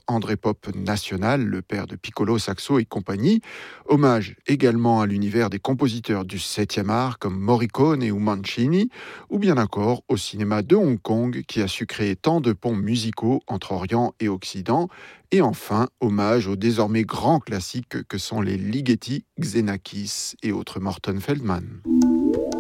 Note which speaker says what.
Speaker 1: André Pop National, le père de Piccolo, Saxo et compagnie. Hommage également à l'univers des compositeurs du 7e art comme Morricone ou Mancini, ou bien encore au cinéma de Hong Kong qui a su créer tant de ponts musicaux entre Orient et Occident. Et enfin, hommage aux désormais grands classiques que sont les Ligeti, Xenakis et autres Morton Feldman.